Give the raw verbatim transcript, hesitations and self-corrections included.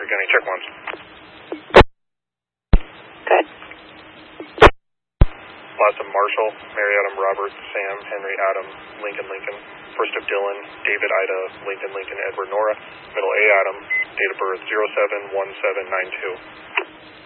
Gunny, check one. Good. Last of Marshall, Mary Adam, Robert, Sam, Henry, Adam, Lincoln, Lincoln. First of Dylan, David, Ida, Lincoln, Lincoln, Edward, Nora. Middle A, Adam. Date of birth zero seven one seven nine two.